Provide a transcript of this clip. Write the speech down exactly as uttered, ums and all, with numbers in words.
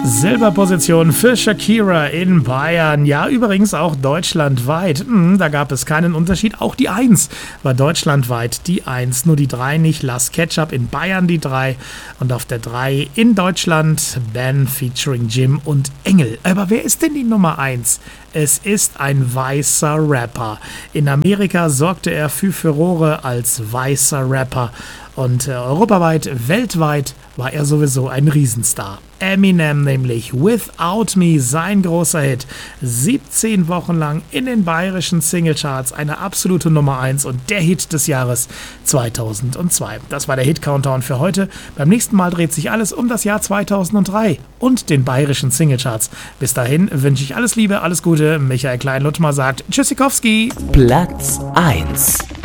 Silberposition für Shakira in Bayern. Ja, übrigens auch deutschlandweit. Hm, da gab es keinen Unterschied. Auch die eins war deutschlandweit die eins. Nur die drei nicht. Las Ketchup in Bayern die drei. Und auf der drei in Deutschland Ben featuring Jim und Engel. Aber wer ist denn die Nummer eins? Es ist ein weißer Rapper. In Amerika sorgte er für Furore als weißer Rapper. Und äh, europaweit, weltweit war er sowieso ein Riesenstar. Eminem nämlich, Without Me, sein großer Hit. siebzehn Wochen lang in den bayerischen Singlecharts, eine absolute Nummer eins und der Hit des Jahres zweitausendzwei. Das war der Hit-Countdown für heute. Beim nächsten Mal dreht sich alles um das Jahr zweitausenddrei und den bayerischen Singlecharts. Bis dahin wünsche ich alles Liebe, alles Gute. Michael Klein-Luttmer sagt Tschüssikowski. Platz eins.